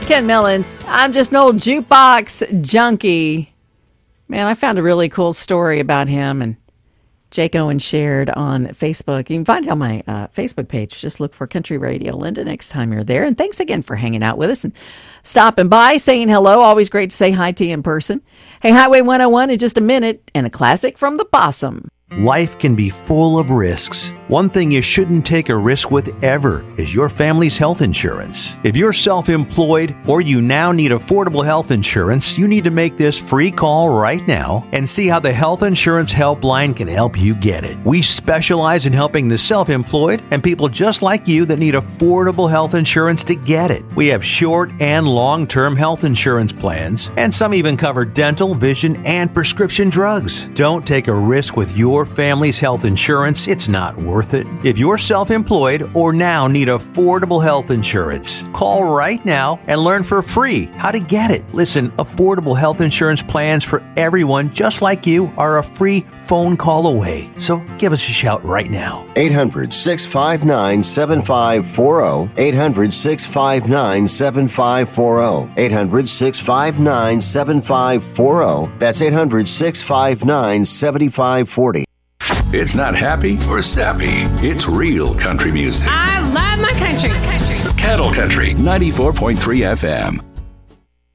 Ken Millens, I'm just an old jukebox junkie. Man, I found a really cool story about him, and Jake Owen shared on Facebook. You can find it on my Facebook page. Just look for Country Radio Linda next time you're there. And thanks again for hanging out with us and stopping by, saying hello. Always great to say hi to you in person. Hey, Highway 101 in just a minute, and a classic from the Possum. Life can be full of risks. One thing you shouldn't take a risk with ever is your family's health insurance. If you're self-employed or you now need affordable health insurance, you need to make this free call right now and see how the Health Insurance Helpline can help you get it. We specialize in helping the self-employed and people just like you that need affordable health insurance to get it. We have short and long-term health insurance plans, and some even cover dental, vision, and prescription drugs. Don't take a risk with your family's health insurance. It's not worth it. If you're self-employed or now need affordable health insurance, call right now and learn for free how to get it. Listen, affordable health insurance plans for everyone just like you are a free phone call away. So give us a shout right now. 800-659-7540. 800-659-7540. 800-659-7540. That's 800-659-7540. It's not happy or sappy. It's real country music. I love my country. Cattle Country 94.3 FM.